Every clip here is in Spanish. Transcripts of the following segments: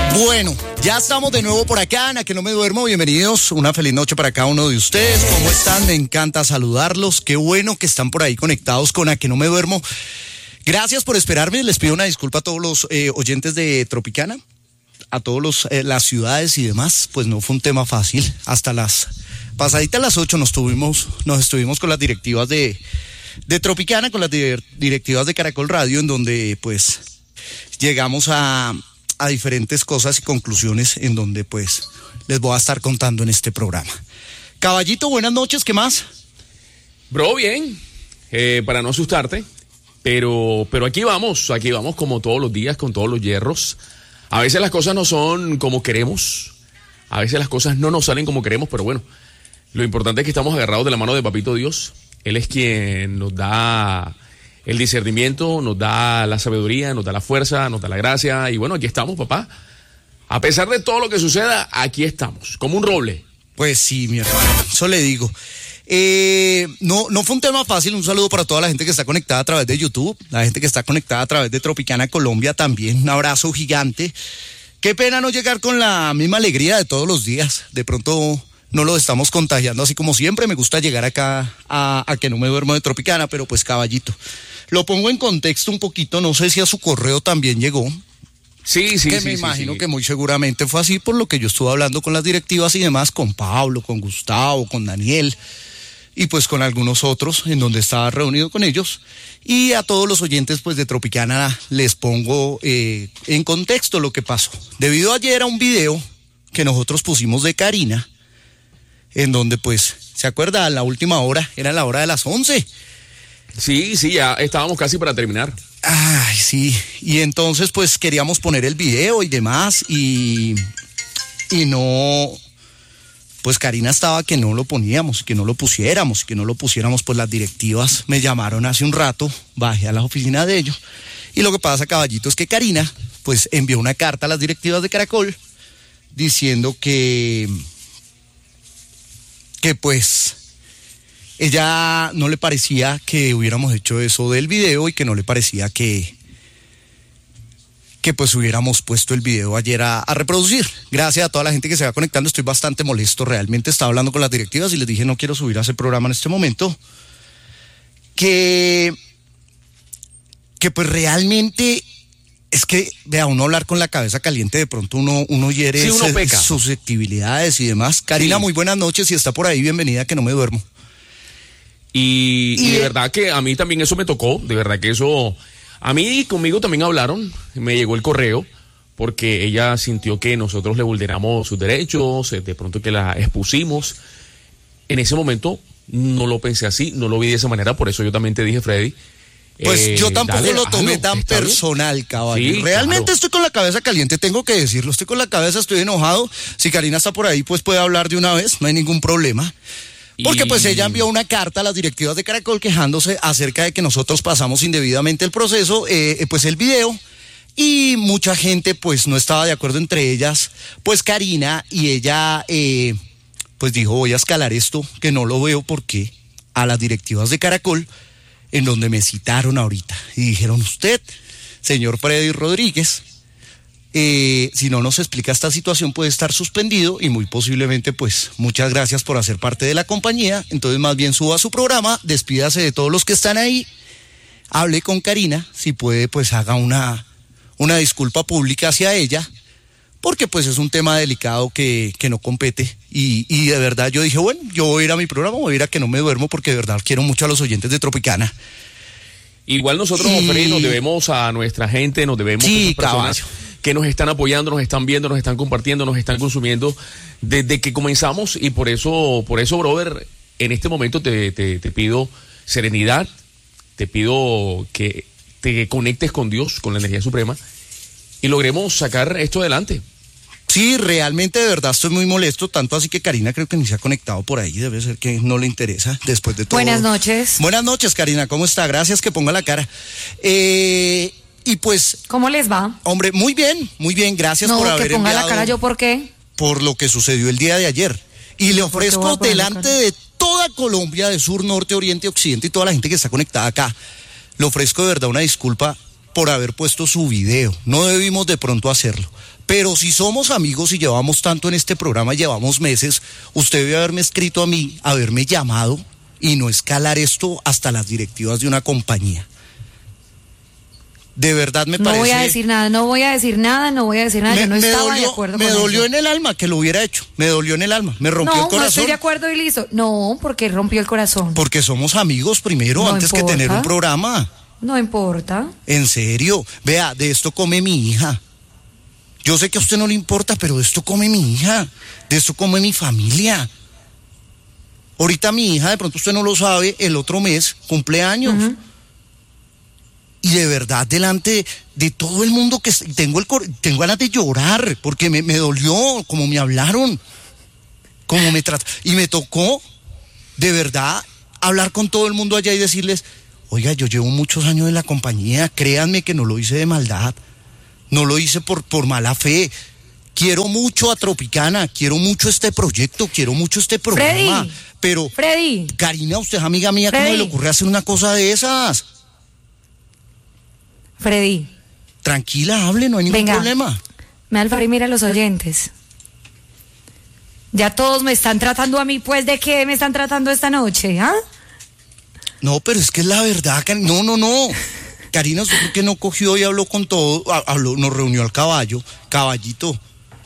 Bueno, ya estamos de nuevo por acá en A Que No Me Duermo. Bienvenidos, una feliz noche para cada uno de ustedes. ¿Cómo están? Me encanta saludarlos. Qué bueno que están por ahí conectados con A Que No Me Duermo. Gracias por esperarme. Les pido una disculpa a todos los oyentes de Tropicana, a todos las ciudades y demás. Pues no fue un tema fácil. Hasta pasaditas las 8 nos estuvimos con las directivas de Tropicana, con las directivas de Caracol Radio, en donde pues llegamos a diferentes cosas y conclusiones en donde pues les voy a estar contando en este programa. Caballito, buenas noches, ¿qué más? Bro, bien, para no asustarte, pero aquí vamos como todos los días, con todos los hierros. A veces las cosas no son como queremos, a veces las cosas no nos salen como queremos, pero bueno, lo importante es que estamos agarrados de la mano de Papito Dios. Él es quien nos da el discernimiento, nos da la sabiduría, nos da la fuerza, nos da la gracia. Y bueno, aquí estamos, papá. A pesar de todo lo que suceda, aquí estamos, como un roble. Pues sí, mi hermano, eso le digo. No fue un tema fácil. Un saludo para toda la gente que está conectada a través de YouTube, la gente que está conectada a través de Tropicana Colombia también. Un abrazo gigante. Qué pena no llegar con la misma alegría de todos los días. De pronto no lo estamos contagiando así como siempre. Me gusta llegar acá a Que No Me Duermo de Tropicana, pero pues caballito, lo pongo en contexto un poquito. No sé si a su correo también llegó. Sí. Que me imagino que muy seguramente fue así, por lo que yo estuve hablando con las directivas y demás, con Pablo, con Gustavo, con Daniel y pues con algunos otros en donde estaba reunido con ellos. Y a todos los oyentes pues de Tropicana les pongo en contexto lo que pasó. Debido ayer a un video que nosotros pusimos de Karina, en donde pues, ¿se acuerda? A la última hora, era la hora de las 11. Sí, ya estábamos casi para terminar. Ay, sí, y entonces pues queríamos poner el video y demás y no, pues Karina estaba que no lo poníamos, que no lo pusiéramos, pues las directivas me llamaron hace un rato, bajé a la oficina de ellos y lo que pasa, caballito, es que Karina pues envió una carta a las directivas de Caracol diciendo que pues ella no le parecía que hubiéramos hecho eso del video y que no le parecía que pues hubiéramos puesto el video ayer a reproducir. Gracias a toda la gente que se va conectando, estoy bastante molesto, realmente estaba hablando con las directivas y les dije no quiero subir a ese programa en este momento. Que pues realmente es que, vea, uno hablar con la cabeza caliente, de pronto uno hiere sí, uno peca. Susceptibilidades y demás. Karina, sí. Muy buenas noches, si está por ahí, bienvenida, Que No Me Duermo. Y de verdad que a mí también eso me tocó, de verdad que eso, a mí conmigo también hablaron, me llegó el correo, porque ella sintió que nosotros le vulneramos sus derechos, de pronto que la expusimos. En ese momento no lo pensé así, no lo vi de esa manera, por eso yo también te dije, Freddy. Pues yo tampoco lo tomé tan personal, caballo. Sí, realmente claro. Estoy con la cabeza caliente, tengo que decirlo, estoy con la cabeza, estoy enojado. Si Karina está por ahí, pues puede hablar de una vez, no hay ningún problema. Porque pues ella envió una carta a las directivas de Caracol quejándose acerca de que nosotros pasamos indebidamente el proceso, pues el video, y mucha gente pues no estaba de acuerdo, entre ellas pues Karina, y ella pues dijo voy a escalar esto, que no lo veo porque a las directivas de Caracol, en donde me citaron ahorita, y dijeron usted, señor Freddy Rodríguez, si no nos explica esta situación puede estar suspendido y muy posiblemente pues muchas gracias por hacer parte de la compañía, entonces más bien suba a su programa, despídase de todos los que están ahí, hable con Karina, si puede pues haga una disculpa pública hacia ella, porque pues es un tema delicado que no compete y de verdad yo dije bueno, yo voy a ir a mi programa, voy a ir a Que No Me Duermo porque de verdad quiero mucho a los oyentes de Tropicana. Igual nosotros, Freddy, nos debemos a nuestra gente, nos debemos a esas personas que nos están apoyando, nos están viendo, nos están compartiendo, nos están consumiendo desde que comenzamos y por eso, brother, en este momento te pido serenidad, te pido que te conectes con Dios, con la energía suprema y logremos sacar esto adelante. Sí, realmente de verdad estoy muy molesto, tanto así que Karina creo que ni se ha conectado por ahí, debe ser que no le interesa después de todo. Buenas noches. Buenas noches, Karina, ¿cómo está? Gracias que ponga la cara. Y pues... ¿Cómo les va? Hombre, muy bien, gracias por haber enviado... No, que ponga la cara, ¿yo por qué? Por lo que sucedió el día de ayer. Y le ofrezco delante de toda Colombia, de sur, norte, oriente, occidente y toda la gente que está conectada acá, le ofrezco de verdad una disculpa por haber puesto su video. No debimos de pronto hacerlo. Pero si somos amigos y llevamos tanto en este programa, llevamos meses, usted debe haberme escrito a mí, haberme llamado y no escalar esto hasta las directivas de una compañía. De verdad me parece... No voy a decir nada. Yo no estaba de acuerdo con eso. Me dolió en el alma que lo hubiera hecho. Me dolió en el alma. Me rompió el corazón. No estoy de acuerdo y listo. No, porque rompió el corazón. Porque somos amigos primero, No antes importa. que tener un programa. No importa. En serio. Vea, de esto come mi hija. Yo sé que a usted no le importa, pero de esto come mi hija. De esto come mi familia. Ahorita mi hija, de pronto usted no lo sabe, el otro mes cumple años. Uh-huh. Y de verdad, delante de todo el mundo que tengo ganas de llorar, porque me dolió como me hablaron, como me trataron. Y me tocó, de verdad, hablar con todo el mundo allá y decirles, oiga, yo llevo muchos años en la compañía, créanme que no lo hice de maldad, no lo hice por mala fe. Quiero mucho a Tropicana, quiero mucho este proyecto, quiero mucho este programa. Freddy, pero, Freddy, Karina, usted es amiga mía, ¿cómo Freddy, le ocurre hacer una cosa de esas? Freddy, Tranquila, hable, no hay ningún venga, problema. me da el favor y mira a los oyentes. Ya todos me están tratando a mí, pues, ¿de qué me están tratando esta noche? ¿Ah? No, pero es que es la verdad, no. Karina, ¿usted por qué no cogió y habló con todo? Nos reunió al caballito.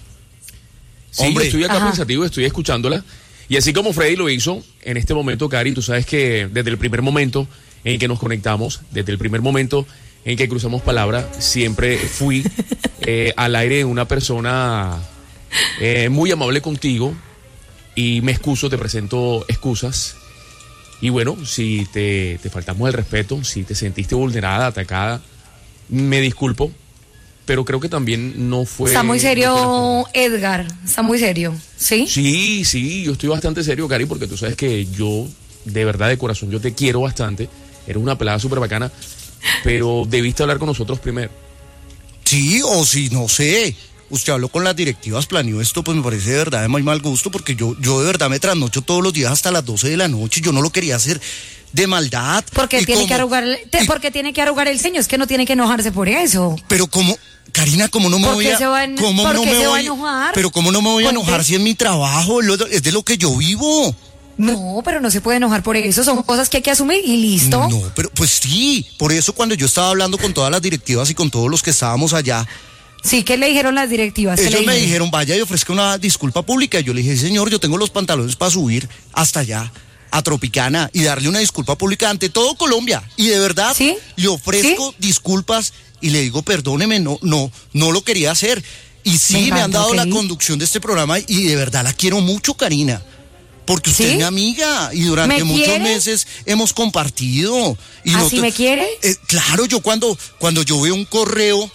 Sí, Hombre. yo estoy acá Ajá. pensativo, estoy escuchándola. Y así como Freddy lo hizo, en este momento, Cari, tú sabes que desde el primer momento en que nos conectamos, desde el primer momento en que cruzamos palabra, siempre fui al aire una persona muy amable contigo y me excuso, te presento excusas. Y bueno, si te faltamos el respeto, si te sentiste vulnerada, atacada, me disculpo, pero creo que también no fue... Está muy no serio, Edgar, está muy serio, ¿sí? Sí, yo estoy bastante serio, Cari, porque tú sabes que yo, de verdad, de corazón, yo te quiero bastante. Eres una pelada súper bacana, pero debiste hablar con nosotros primero. Sí, o si no sé, usted habló con las directivas, planeó esto, pues me parece de verdad de muy mal gusto, porque yo de verdad me trasnocho todos los días hasta las 12 de la noche, yo no lo quería hacer de maldad. Porque tiene que arrugar, porque tiene que arrugar el ceño, es que no tiene que enojarse por eso. Pero como, Karina, ¿cómo no me ¿Por voy qué a... se va a enojar? Pero ¿cómo no me voy a enojar si es mi trabajo? Es de lo que yo vivo. No, pero no se puede enojar por eso, son cosas que hay que asumir y listo. No, pero pues sí, por eso cuando yo estaba hablando con todas las directivas y con todos los que estábamos allá, Sí, ¿qué le dijeron las directivas? ¿Qué le ellos me dijeron, vaya y ofrezca una disculpa pública. Y yo le dije, sí, señor, yo tengo los pantalones para subir hasta allá, a Tropicana, y darle una disculpa pública ante todo Colombia. Y de verdad, ¿Sí? le ofrezco disculpas y le digo, perdóneme, no lo quería hacer. Y sí, me han dado la conducción de este programa y de verdad la quiero mucho, Karina. Porque usted es mi amiga y durante muchos meses hemos compartido. Y ¿Así me quiere? Claro, yo cuando yo veo un correo,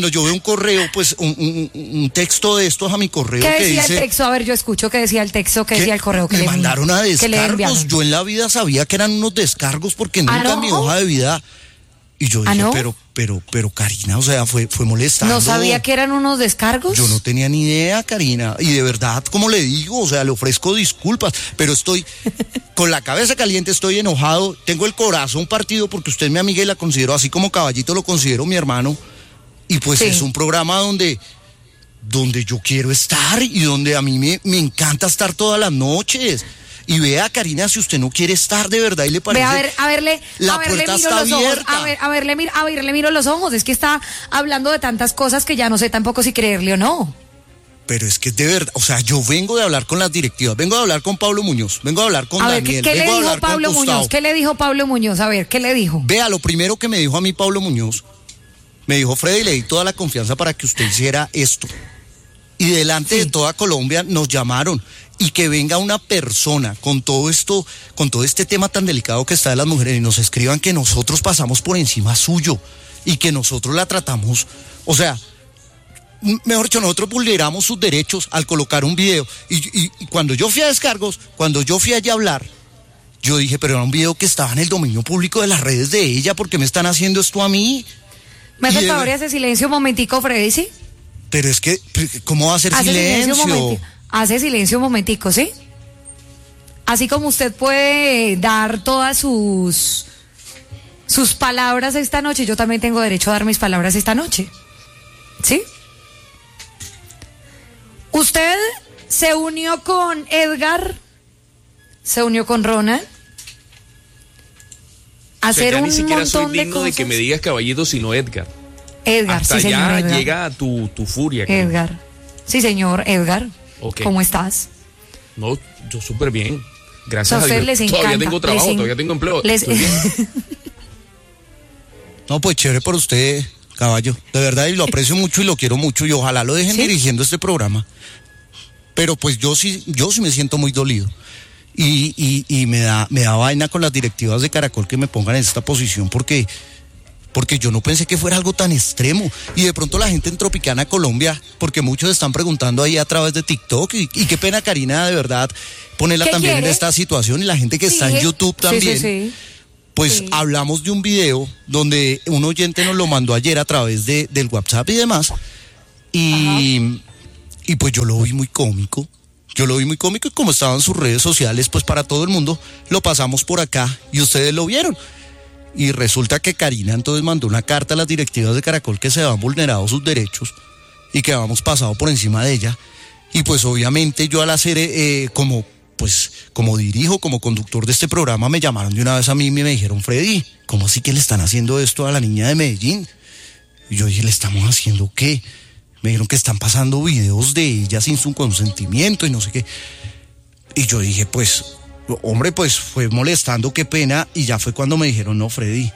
pues un texto de estos a mi correo ¿Qué que decía dice... el texto? A ver, yo escucho qué decía el texto, qué decía el correo que me le mandaron a que le descargos. enviaron. Yo en la vida sabía que eran unos descargos porque nunca en mi hoja de vida... Y yo dije, ¿no? pero Karina, o sea, fue molestando. ¿No sabía que eran unos descargos? Yo no tenía ni idea, Karina. Y de verdad, como le digo, o sea, le ofrezco disculpas, pero estoy con la cabeza caliente, estoy enojado, tengo el corazón partido porque usted es mi amiga y la considero, así como Caballito lo considero mi hermano. Y pues es un programa donde yo quiero estar y donde a mí me encanta estar todas las noches. Y vea, Karina, si usted no quiere estar de verdad y le parece... A verle miro los ojos. A verle miro los ojos. Es que está hablando de tantas cosas que ya no sé tampoco si creerle o no. Pero es que de verdad, o sea, yo vengo de hablar con las directivas, vengo de hablar con Pablo Muñoz, vengo de hablar con Daniel, ¿qué le vengo de dijo hablar con Pablo Gustavo. Muñoz? ¿Qué le dijo Pablo Muñoz? A ver, ¿qué le dijo? Vea, lo primero que me dijo a mí Pablo Muñoz, me dijo, Freddy, le di toda la confianza para que usted hiciera esto. Y delante de toda Colombia nos llamaron. Y que venga una persona con todo esto, con todo este tema tan delicado que está de las mujeres y nos escriban que nosotros pasamos por encima suyo y que nosotros la tratamos, o sea, mejor dicho, nosotros vulneramos sus derechos al colocar un video. Y cuando yo fui a descargos, cuando yo fui allá a hablar, yo dije, pero era un video que estaba en el dominio público de las redes de ella, ¿por qué me están haciendo esto a mí? ¿Me hace el favor y hace silencio un momentico, Freddy, sí? Pero es que, ¿cómo va a hacer silencio? Hace silencio un momentico, ¿sí? Así como usted puede dar todas sus sus palabras esta noche, yo también tengo derecho a dar mis palabras esta noche. ¿Sí? Usted se unió con Edgar, se unió con Ronald, hacer un montón de cosas. Ni siquiera soy digno de que me digas caballito, sino Edgar. Edgar, hasta sí, señor. Hasta Edgar. Llega tu furia. Edgar. Sí, señor, Edgar. Okay. ¿Cómo estás? No, yo súper bien. Gracias a Dios. Les encanta. Todavía tengo trabajo, todavía tengo empleo. No, pues chévere por usted, caballo. De verdad, y lo aprecio mucho y lo quiero mucho. Y ojalá lo dejen dirigiendo este programa. Pero pues yo sí me siento muy dolido. Y me da vaina con las directivas de Caracol que me pongan en esta posición porque yo no pensé que fuera algo tan extremo. Y de pronto la gente en Tropicana Colombia, porque muchos están preguntando ahí a través de TikTok, y qué pena, Karina, de verdad, ponerla también en esta situación, y la gente que está en YouTube también. Pues hablamos de un video donde un oyente nos lo mandó ayer a través del WhatsApp y demás, y pues yo lo vi muy cómico. Y como estaba en sus redes sociales, pues para todo el mundo, lo pasamos por acá y ustedes lo vieron. Y resulta que Karina entonces mandó una carta a las directivas de Caracol que se habían vulnerado sus derechos y que habíamos pasado por encima de ella. Y pues obviamente yo al hacer como dirijo, como conductor de este programa, me llamaron de una vez a mí y me dijeron: Freddy, ¿cómo así que le están haciendo esto a la niña de Medellín? Y yo dije: ¿le estamos haciendo qué? Me dijeron que están pasando videos de ella sin su consentimiento y no sé qué. Y yo dije: pues, hombre, pues fue molestando, qué pena. Y ya fue cuando me dijeron: no, Freddy,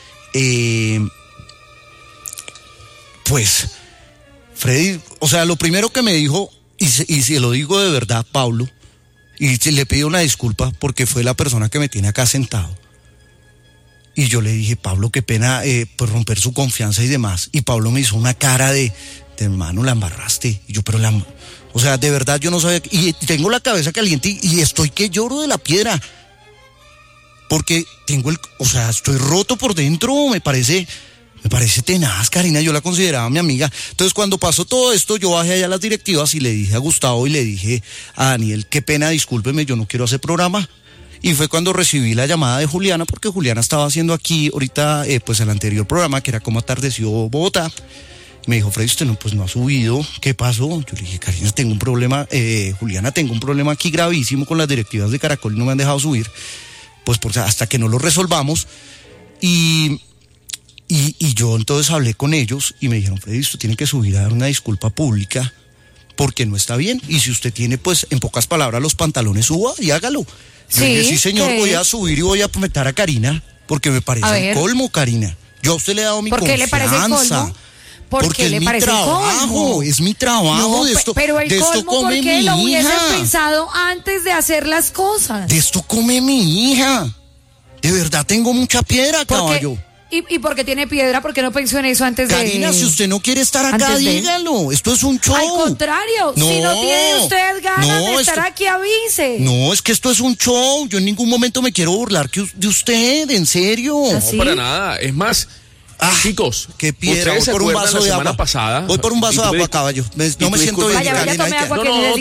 pues, Freddy, o sea, lo primero que me dijo, y se lo digo de verdad, Pablo, y le pido una disculpa porque fue la persona que me tiene acá sentado. Y yo le dije: Pablo, qué pena pues romper su confianza y demás. Y Pablo me hizo una cara de hermano, la embarraste. Y yo, o sea, de verdad yo no sabía. Y tengo la cabeza caliente y estoy que lloro de la piedra. Porque estoy roto por dentro, me parece tenaz, Karina. Yo la consideraba mi amiga. Entonces, cuando pasó todo esto, yo bajé allá a las directivas y le dije a Gustavo y le dije a Daniel: qué pena, discúlpeme, yo no quiero hacer programa. Y fue cuando recibí la llamada de Juliana, porque Juliana estaba haciendo aquí ahorita pues el anterior programa, que era Cómo atardeció Bogotá. Me dijo: Freddy, usted no ha subido, ¿qué pasó? Yo le dije: Karina, tengo un problema, Juliana, tengo un problema aquí gravísimo con las directivas de Caracol y no me han dejado subir, pues hasta que no lo resolvamos. Y yo entonces hablé con ellos y me dijeron: Freddy, usted tiene que subir a dar una disculpa pública porque no está bien. Y si usted tiene, pues, en pocas palabras, los pantalones, suba y hágalo. Yo dije: sí, señor, voy a subir y voy a meter a Karina porque me parece el colmo, Karina. Yo a usted le he dado mi confianza. ¿Por qué le parece el colmo? Porque es mi trabajo, es mi trabajo. No, de esto, pero el de colmo, esto come ¿por qué mi lo hubiese hija? pensado antes de hacer las cosas? De esto come mi hija. De verdad tengo mucha piedra, caballo. ¿Y por qué tiene piedra? ¿Por qué no pensó en eso antes Karina, si usted no quiere estar acá, dígalo. Esto es un show. Al contrario, si no tiene usted ganas de estar aquí, avise. No, es que esto es un show. Yo en ningún momento me quiero burlar de usted, en serio. ¿Así? No, para nada. Es más, chicos, qué piedra. Voy por un vaso de agua. Voy por un vaso de agua, caballo. No me siento bien. Vaya, tome agua.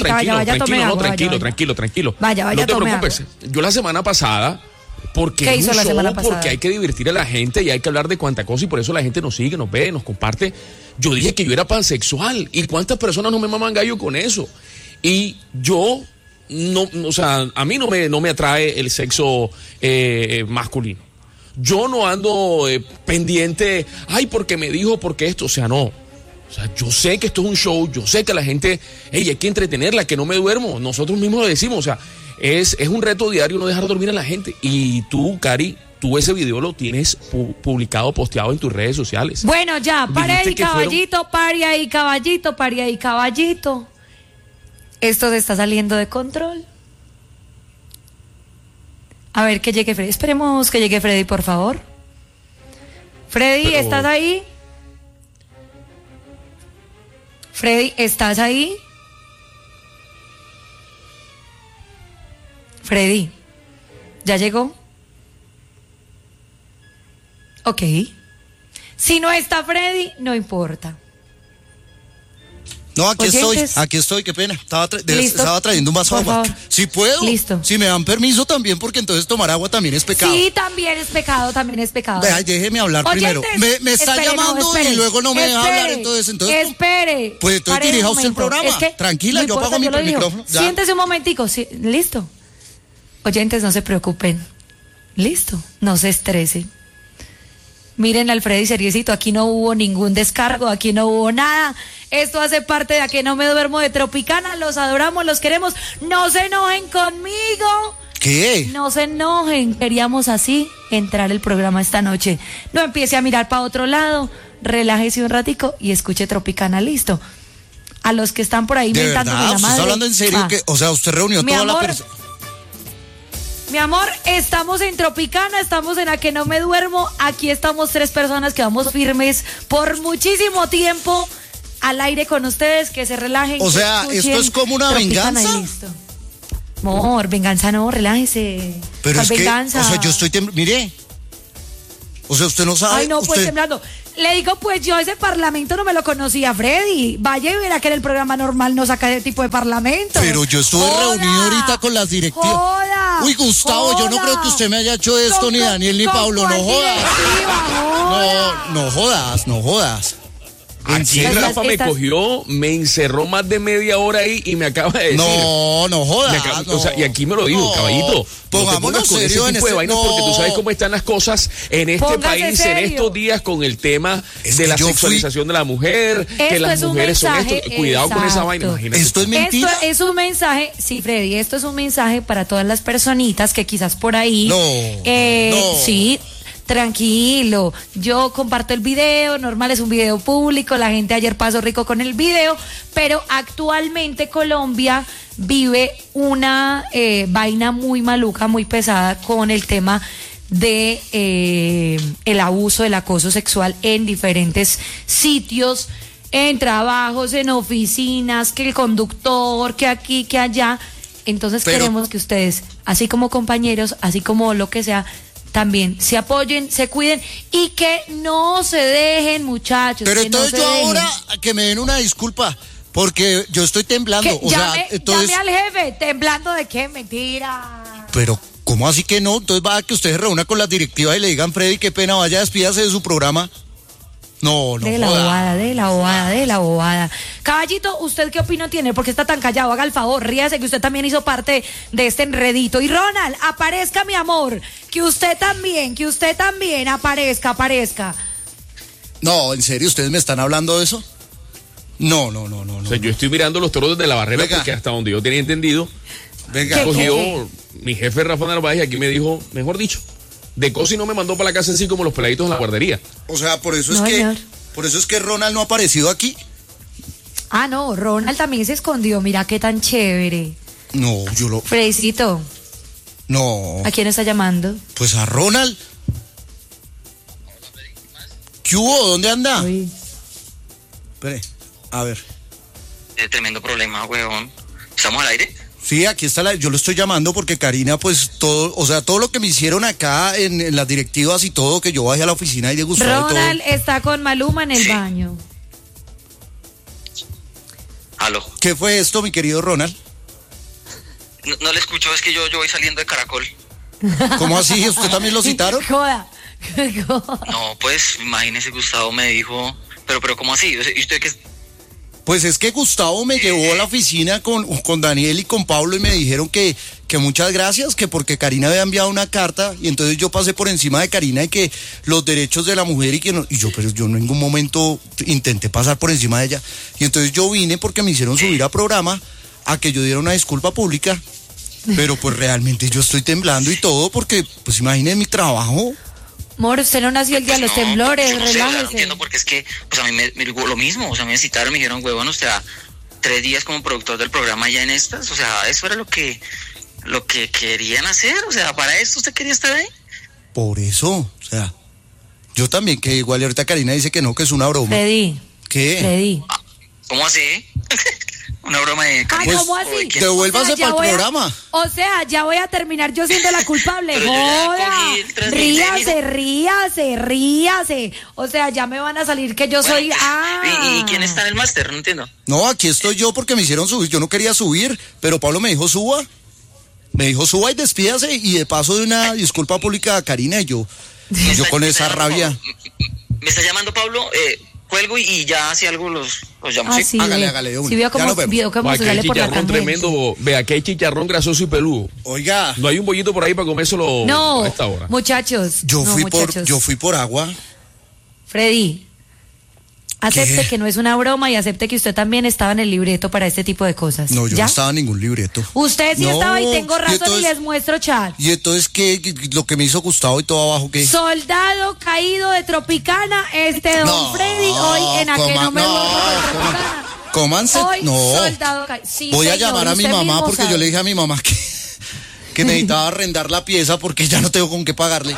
Tranquilo. Vaya, no te preocupes. Yo la semana pasada, porque ¿qué hizo la semana pasada? Porque hay que divertir a la gente y hay que hablar de cuánta cosa, y por eso la gente nos sigue, nos ve, nos comparte. Yo dije que yo era pansexual, y cuántas personas no me maman gallo con eso. Y yo no, o sea, a mí no me atrae el sexo masculino. Yo no ando pendiente, porque me dijo, porque esto, o sea, no. O sea, yo sé que esto es un show, yo sé que la gente, hay que entretenerla, que no me duermo. Nosotros mismos lo decimos, o sea, es un reto diario no dejar dormir a la gente. Y tú, Cari, ese video lo tienes publicado, posteado en tus redes sociales. Bueno, ya, pare ahí, caballito, pare ahí, caballito. Esto se está saliendo de control. A ver, que llegue Freddy. Esperemos que llegue Freddy, por favor. Freddy, ¿estás ahí? Freddy, ¿estás ahí? Freddy, ¿ya llegó? Ok. Si no está Freddy, no importa. No, aquí estoy, qué pena. Estaba trayendo un vaso de agua. Si puedo. Listo. Si me dan permiso también, porque entonces tomar agua también es pecado. Sí, también es pecado. Vea, déjeme hablar primero. Me está llamando y luego no me deja hablar, entonces. Espere. Pues entonces dirija usted el programa. Tranquila, yo apago mi micrófono. Siéntese un momentico. Sí, listo. Oyentes, no se preocupen. Listo. No se estresen. Miren, Alfredo seriecito, aquí no hubo ningún descargo, aquí no hubo nada. Esto hace parte de A Que No Me Duermo de Tropicana. Los adoramos, los queremos. No se enojen conmigo. ¿Qué? No se enojen. Queríamos así entrar el programa esta noche. No empiece a mirar para otro lado. Relájese un ratico y escuche Tropicana. Listo. A los que están por ahí inventándome la madre. ¿Usted está hablando en serio? O sea, usted reunió toda la persona. Mi amor, estamos en Tropicana, estamos en A Que No Me Duermo. Aquí estamos 3 personas que vamos firmes por muchísimo tiempo al aire con ustedes, que se relajen. O sea, ¿esto es como una venganza? Amor, venganza no, relájese. Pero es venganza. Que, o sea, yo estoy mire. O sea, usted no sabe. Ay, no, pues temblando. Le digo, pues yo ese parlamento no me lo conocía, Freddy. Vaya y verá que en el programa normal no saca ese tipo de parlamento. Pero yo estuve reunido ahorita con las directivas. Joda. Uy, Gustavo, yo no creo que usted me haya hecho esto, ni Daniel, ni Pablo. No jodas. No jodas. Aquí Rafa me cogió, me encerró más de media hora ahí y me acaba de decir. No jodas. O sea, y aquí me lo dijo, caballito. Pongámonos con ese tipo de vainas porque tú sabes cómo están las cosas en este país en estos días con el tema de la sexualización de la mujer, que las mujeres son esto. Cuidado con esa vaina, imagínate. Esto es mentira. Esto es un mensaje, sí, Freddy, esto es un mensaje para todas las personitas que quizás por ahí. No. Sí. Tranquilo, yo comparto el video, normal, es un video público, la gente ayer pasó rico con el video, pero actualmente Colombia vive una vaina muy maluca, muy pesada con el tema de el abuso, el acoso sexual en diferentes sitios, en trabajos, en oficinas, que el conductor, que aquí, que allá. Entonces queremos que ustedes, así como compañeros, así como lo que sea, también se apoyen, se cuiden y que no se dejen, muchachos. Pero entonces no yo ahora que me den una disculpa, porque yo estoy temblando. Llame al jefe, ¿temblando de qué? Mentira. Pero, ¿cómo así que no? Entonces va a que usted se reúna con las directivas y le digan, Freddy, qué pena, vaya, despídase de su programa. No. De la bobada. Caballito, ¿usted qué opinión tiene? ¿Por qué está tan callado? Haga el favor, ríase que usted también hizo parte de este enredito. Y Ronald, aparezca, mi amor, que usted también aparezca. No, ¿en serio? ¿Ustedes me están hablando de eso? No. O sea, yo estoy mirando los toros desde la barrera porque hasta donde yo tenía entendido, cogió mi jefe Rafa Narváez y aquí me dijo, mejor dicho, de Cosi no me mandó para la casa así como los peladitos en la guardería. O sea, por eso es que Ronald no ha aparecido aquí. Ah, no, Ronald también se escondió, mira qué tan chévere. No, Fredicito. No. ¿A quién está llamando? Pues a Ronald. ¿Qué hubo? ¿Dónde anda? Uy. Espere, a ver. Tremendo problema, huevón. ¿Estamos al aire? Sí, aquí está yo lo estoy llamando porque Karina, pues todo lo que me hicieron acá en las directivas y todo, que yo bajé a la oficina y de Gustavo. Ronald está con Maluma en el baño. ¿Aló? ¿Qué fue esto, mi querido Ronald? No le escucho, es que yo voy saliendo de Caracol. ¿Cómo así? ¿Usted también lo citaron? Joda. No, pues, imagínese, Gustavo me dijo, pero ¿cómo así? ¿Y usted qué? Pues es que Gustavo me llevó a la oficina con Daniel y con Pablo y me dijeron que muchas gracias, que porque Karina había enviado una carta y entonces yo pasé por encima de Karina y que los derechos de la mujer pero yo en ningún momento intenté pasar por encima de ella. Y entonces yo vine porque me hicieron subir a programa a que yo diera una disculpa pública, pero pues realmente yo estoy temblando y todo porque, pues imagínense mi trabajo. Amor, usted no nació el día de los temblores, relájese. No entiendo porque es que, pues a mí me lo mismo, o sea, me citaron, me dijeron, huevón, usted da 3 días como productor del programa ya en estas, o sea, eso era lo que querían hacer, o sea, para esto usted quería estar ahí. Por eso, o sea, yo también, que igual ahorita Karina dice que no, que es una broma. Freddy. ¿Qué? Freddy. ¿Cómo así? Una broma de Karina. Pues, ¿cómo así? devuélvase ya para el voy programa. O sea, ya voy a terminar yo siendo la culpable. Pero yo ya Joda. cogí el Transmilenio. Ríase. O sea, ya me van a salir que yo soy... ¿Y quién está en el máster? No entiendo. No, aquí estoy yo porque me hicieron subir. Yo no quería subir, pero Pablo me dijo suba. Me dijo suba y despídase. Y de paso de una disculpa pública a Karina y yo con esa rabia. Me está llamando Pablo, cuelgo y ya hace algo los llamo. Ah, ¿sí? sí, Hágale de una. Sí, vio Ya cómo nos vemos. se Aquí hay sale por la chicharrón tangente. tremendo. Ve, aquí hay chicharrón grasoso y peludo. Oiga, No hay un bollito por ahí para comérselo No, a esta hora. muchachos. yo muchachos. fui por agua. Freddy, acepte ¿Qué? que no es una broma y acepte que usted también estaba en el libreto para este tipo de cosas. No, yo ¿Ya? no estaba en ningún libreto. Usted sí No, estaba y tengo y razón y entonces- les muestro chat. Y entonces, ¿qué? Lo que me hizo Gustavo y todo abajo, ¿qué? Soldado caído de Tropicana, don No, Freddy, hoy en aquel no me no, borro de coma- Tropicana. Cómanse. Hoy No. soldado caído. Sí, Voy a señor, llamar a mi usted mamá mismo porque sabe. yo le dije a mi mamá que necesitaba arrendar la pieza porque ya no tengo con qué pagarle.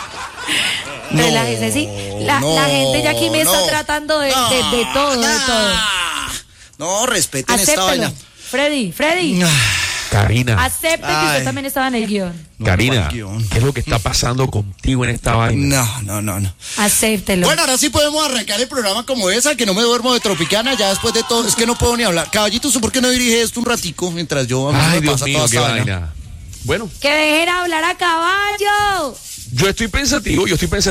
Relájese, sí. La gente ya aquí me está tratando de todo, de todo. No, respeten esta Acéptelo. vaina. Freddy, Karina, acepte que usted Ay. también estaba en el guión. No, Karina, ¿cuál guión? ¿qué es lo que está pasando contigo en esta vaina? No. Acéptelo. Bueno, ahora sí podemos arrancar el programa como esa, que no me duermo de Tropicana, ya después de todo, es que no puedo ni hablar. Caballito, ¿usted por qué no dirige esto un ratico mientras yo a mí se Ay, me Dios pasa mío, toda qué esta vaina? vaina. Bueno, Que dejen hablar a caballo. yo estoy pensativo.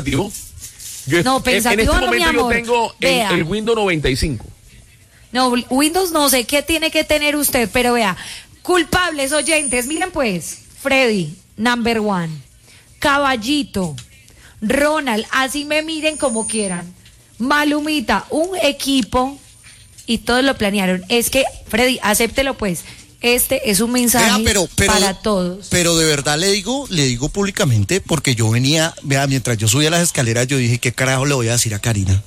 No, en pensativo este no, mi momento yo amor. tengo Vea. el Windows 95. No, Windows no sé qué tiene que tener usted, pero vea, culpables oyentes, miren pues, Freddy, number one, Caballito, Ronald, así me miren como quieran, Malumita, un equipo y todos lo planearon. Es que, Freddy, acéptelo pues, este es un mensaje Vea, para todos. Pero de verdad le digo públicamente, porque yo venía, vea, mientras yo subía las escaleras, yo dije, ¿qué carajo le voy a decir a Karina?